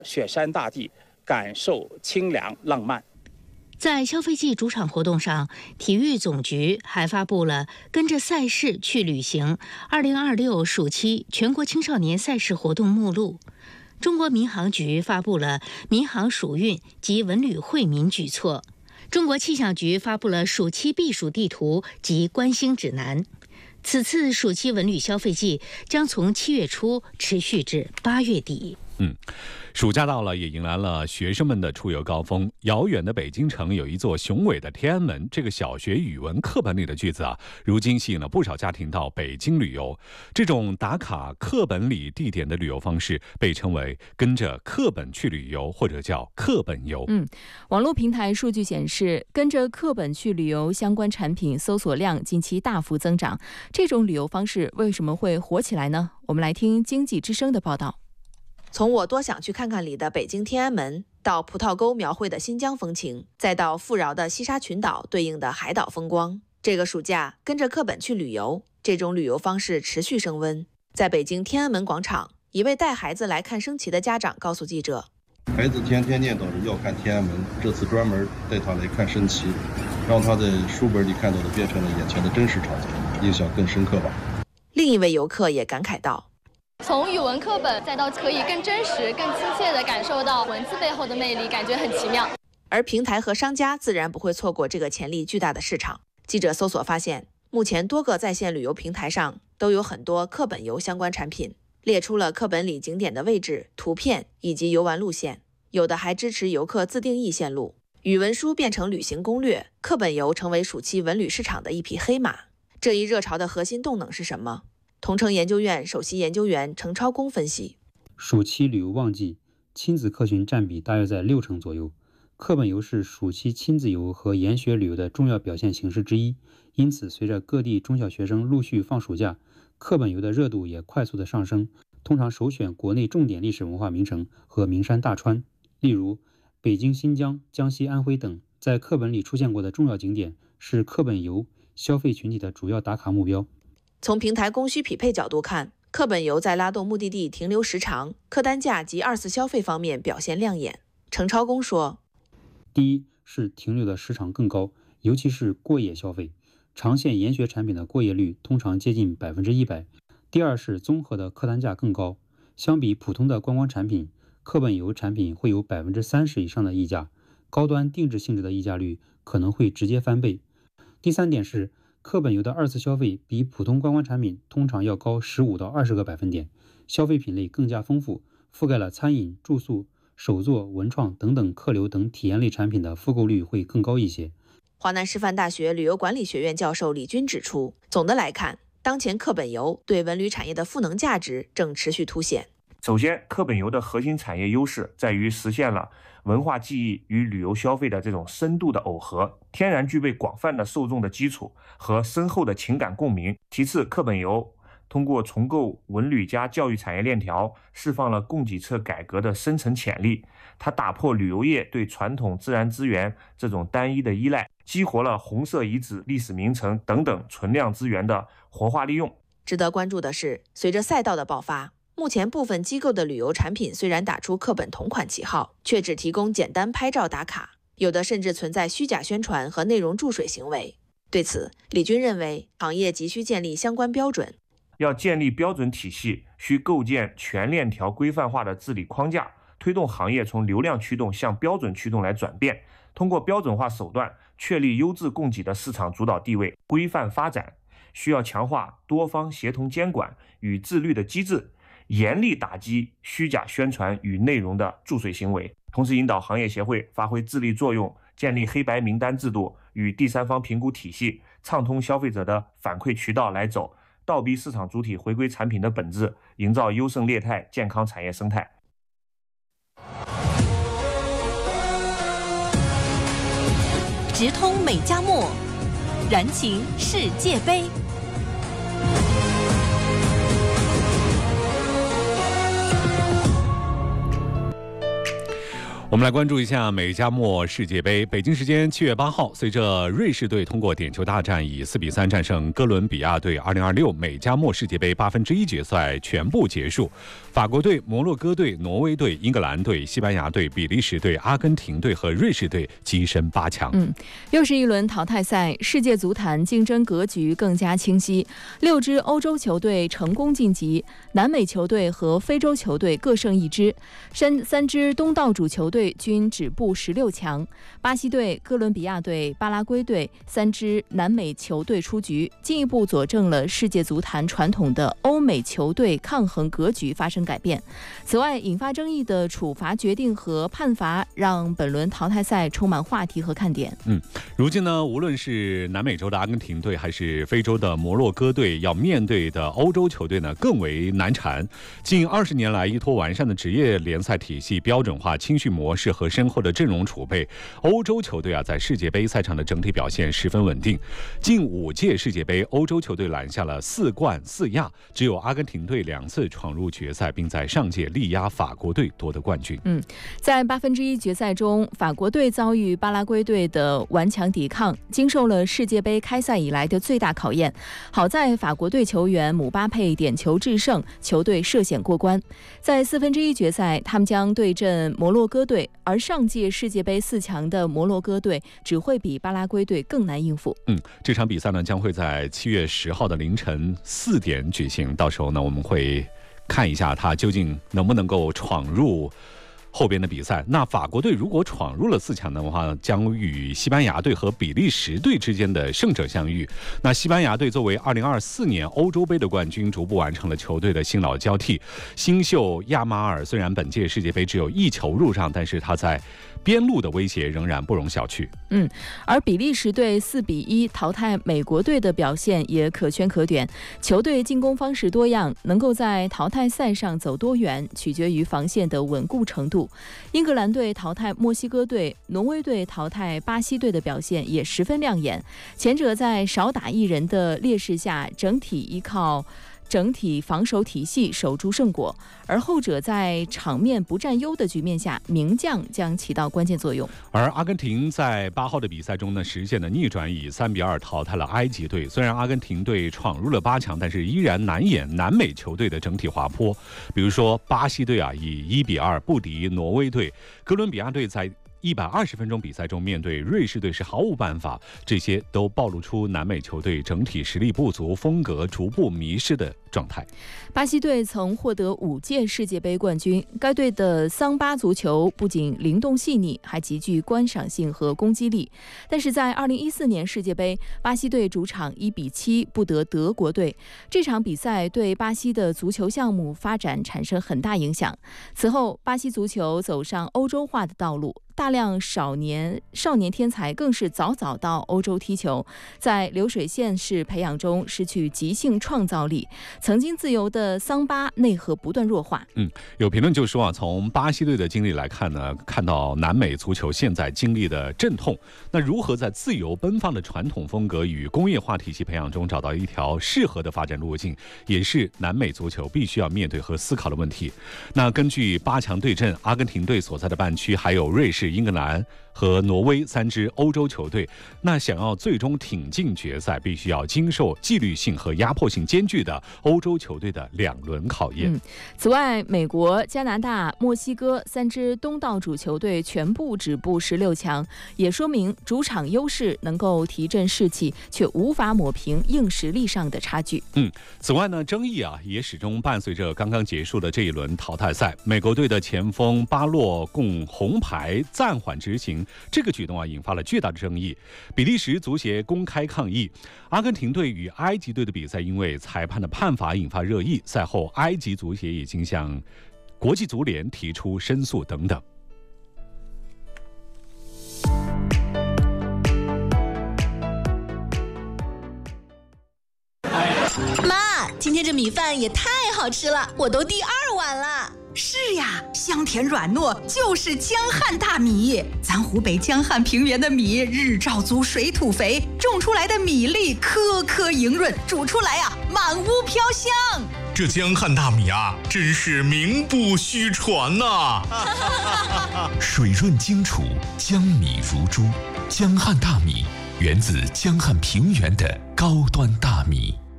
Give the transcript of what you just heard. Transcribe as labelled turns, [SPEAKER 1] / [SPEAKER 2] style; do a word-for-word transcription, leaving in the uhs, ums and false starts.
[SPEAKER 1] 雪山大地，感受清凉浪漫。
[SPEAKER 2] 在消费季主场活动上，体育总局还发布了跟着赛事去旅行二零二六暑期全国青少年赛事活动目录。中国民航局发布了民航暑运及文旅惠民举措。中国气象局发布了暑期避暑地图及观星指南。此次暑期文旅消费季将从七月初持续至八月底。
[SPEAKER 3] 嗯，暑假到了，也迎来了学生们的出游高峰。遥远的北京城有一座雄伟的天安门，这个小学语文课本里的句子啊，如今吸引了不少家庭到北京旅游。这种打卡课本里地点的旅游方式，被称为跟着课本去旅游，或者叫课本游。
[SPEAKER 4] 嗯，网络平台数据显示，跟着课本去旅游相关产品搜索量近期大幅增长。这种旅游方式为什么会火起来呢？我们来听经济之声的报道。
[SPEAKER 5] 从我多想去看看里的北京天安门，到葡萄沟描绘的新疆风情，再到富饶的西沙群岛对应的海岛风光，这个暑假跟着课本去旅游，这种旅游方式持续升温。在北京天安门广场，一位带孩子来看升旗的家长告诉记者，
[SPEAKER 6] 孩子天天念叨着要看天安门，这次专门带他来看升旗，让他在书本里看到的变成了眼前的真实场景，印象更深刻吧。
[SPEAKER 5] 另一位游客也感慨道，
[SPEAKER 7] 从语文课本再到可以更真实、更亲切地感受到文字背后的魅力，感觉很奇妙。
[SPEAKER 5] 而平台和商家自然不会错过这个潜力巨大的市场。记者搜索发现，目前多个在线旅游平台上都有很多课本游相关产品，列出了课本里景点的位置、图片以及游玩路线，有的还支持游客自定义线路。语文书变成旅行攻略，课本游成为暑期文旅市场的一匹黑马。这一热潮的核心动能是什么？同城研究院首席研究员程超公分析，
[SPEAKER 8] 暑期旅游旺季，亲子客群占比大约在六成左右。课本游是暑期亲子游和研学旅游的重要表现形式之一，因此随着各地中小学生陆续放暑假，课本游的热度也快速的上升，通常首选国内重点历史文化名城和名山大川。例如北京、新疆、江西、安徽等在课本里出现过的重要景点，是课本游消费群体的主要打卡目标。
[SPEAKER 5] 从平台供需匹配角度看，课本游在拉动目的地停留时长、客单价及二次消费方面表现亮眼。程超公说，
[SPEAKER 8] 第一是停留的时长更高，尤其是过夜消费，长线研学产品的过夜率通常接近百分之一百。第二是综合的客单价更高，相比普通的观光产品，课本游产品会有百分之三十以上的溢价，高端定制性质的溢价率可能会直接翻倍。第三点是，课本游的二次消费比普通观光产品通常要高十五到二十个百分点，消费品类更加丰富，覆盖了餐饮、住宿、手作、文创等等客流等体验类产品的复购率会更高一些。
[SPEAKER 5] 华南师范大学旅游管理学院教授李军指出，总的来看，当前课本游对文旅产业的赋能价值正持续凸显。
[SPEAKER 9] 首先，课本游的核心产业优势在于实现了文化记忆与旅游消费的这种深度的耦合，天然具备广泛的受众的基础和深厚的情感共鸣。其次，课本游通过重构文旅加教育产业链条，释放了供给侧改革的深层潜力。它打破旅游业对传统自然资源这种单一的依赖，激活了红色遗址、历史名城等等存量资源的活化利用。
[SPEAKER 5] 值得关注的是，随着赛道的爆发，目前部分机构的旅游产品虽然打出课本同款旗号，却只提供简单拍照打卡，有的甚至存在虚假宣传和内容注水行为。对此，李军认为，行业急需建立相关标准。
[SPEAKER 9] 要建立标准体系，需构建全链条规范化的治理框架，推动行业从流量驱动向标准驱动来转变，通过标准化手段确立优质供给的市场主导地位，规范发展。需要强化多方协同监管与自律的机制，严厉打击虚假宣传与内容的注水行为，同时引导行业协会发挥自力作用，建立黑白名单制度与第三方评估体系，畅通消费者的反馈渠道来走，倒逼市场主体回归产品的本质，营造优胜劣汰健康产业生态。
[SPEAKER 10] 直通美加墨，燃情世界杯。
[SPEAKER 3] 我们来关注一下美加墨世界杯。北京时间七月八号，随着瑞士队通过点球大战以四比三战胜哥伦比亚队，二零二六美加墨世界杯八分之一决赛全部结束。法国队、摩洛哥队、挪威队、英格兰队、西班牙队、比利时队、阿根廷队和瑞士队跻身八强。
[SPEAKER 4] 嗯，又是一轮淘汰赛，世界足坛竞争格局更加清晰。六支欧洲球队成功晋级，南美球队和非洲球队各胜一支，三三支东道主球队均止步十六强。巴西队、哥伦比亚队、巴拉圭队三支南美球队出局，进一步佐证了世界足坛传统的欧美球队抗衡格局发生改变。此外，引发争议的处罚决定和判罚让本轮淘汰赛充满话题和看点。
[SPEAKER 3] 嗯，如今呢，无论是南美洲的阿根廷队，还是非洲的摩洛哥队，要面对的欧洲球队呢，更为难缠。近二十年来，依托完善的职业联赛体系、标准化青训模式和深厚的阵容储备，欧洲球队啊在世界杯赛场的整体表现十分稳定。近五届世界杯，欧洲球队揽下了四冠四亚，只有阿根廷队两次闯入决赛，并在上届力压法国队夺得冠军。
[SPEAKER 4] 嗯，在八分之一决赛中，法国队遭遇巴拉圭队的顽强抵抗，经受了世界杯开赛以来的最大考验。好在法国队球员姆巴佩点球制胜，球队涉险过关。在四分之一决赛，他们将对阵摩洛哥队，而上届世界杯四强的摩洛哥队只会比巴拉圭队更难应付。
[SPEAKER 3] 嗯，这场比赛呢将会在七月十号的凌晨四点举行，到时候呢我们会看一下他究竟能不能够闯入后边的比赛。那法国队如果闯入了四强的话，将与西班牙队和比利时队之间的胜者相遇。那西班牙队作为二零二四年欧洲杯的冠军，逐步完成了球队的新老交替。新秀亚马尔虽然本届世界杯只有一球入账，但是他在边路的威胁仍然不容小觑。
[SPEAKER 4] 嗯，而比利时队四比一淘汰美国队的表现也可圈可点。球队进攻方式多样，能够在淘汰赛上走多远，取决于防线的稳固程度。英格兰队淘汰墨西哥队，挪威队淘汰巴西队的表现也十分亮眼。前者在少打一人的劣势下，整体依靠整体防守体系守住胜果，而后者在场面不占优的局面下，名将将起到关键作用。
[SPEAKER 3] 而阿根廷在八号的比赛中呢，实现了逆转，以三比二淘汰了埃及队。虽然阿根廷队闯入了八强，但是依然难掩南美球队的整体滑坡。比如说巴西队啊，以一比二不敌挪威队；哥伦比亚队在一百二十分钟比赛中面对瑞士队是毫无办法，这些都暴露出南美球队整体实力不足、风格逐步迷失的状态。
[SPEAKER 4] 巴西队曾获得五届世界杯冠军，该队的桑巴足球不仅灵动细腻，还极具观赏性和攻击力。但是在二零一四年世界杯，巴西队主场一比七不得德国队，这场比赛对巴西的足球项目发展产生很大影响。此后，巴西足球走上欧洲化的道路。大量少年少年天才更是早早到欧洲踢球，在流水线式培养中失去即兴创造力，曾经自由的桑巴内核不断弱化。
[SPEAKER 3] 嗯，有评论就说啊，从巴西队的经历来看呢，看到南美足球现在经历的阵痛，那如何在自由奔放的传统风格与工业化体系培养中找到一条适合的发展路径，也是南美足球必须要面对和思考的问题。那根据八强对阵阿根廷队所在的半区，还有瑞士、英格兰和挪威三支欧洲球队，那想要最终挺进决赛，必须要经受纪律性和压迫性兼具的欧洲球队的两轮考验。
[SPEAKER 4] 嗯，此外，美国、加拿大、墨西哥三支东道主球队全部止步十六强，也说明主场优势能够提振士气，却无法抹平硬实力上的差距。
[SPEAKER 3] 嗯，此外呢，争议啊也始终伴随着刚刚结束的这一轮淘汰赛。美国队的前锋巴洛供红牌暂缓执行，这个举动啊引发了巨大的争议。比利时足协公开抗议，阿根廷队与埃及队的比赛因为裁判的判罚引发热议，赛后埃及足协已经向国际足联提出申诉等等。
[SPEAKER 11] 妈，今天这米饭也太好吃了，我都第二碗了。
[SPEAKER 12] 是呀，香甜软糯，就是江汉大米。咱湖北江汉平原的米，日照足，水土肥，种出来的米粒颗颗莹润，煮出来啊，满屋飘香。
[SPEAKER 13] 这江汉大米啊，真是名不虚传呐、
[SPEAKER 14] 啊！水润精储，江米如珠。江汉大米源自江汉平原的高端大米。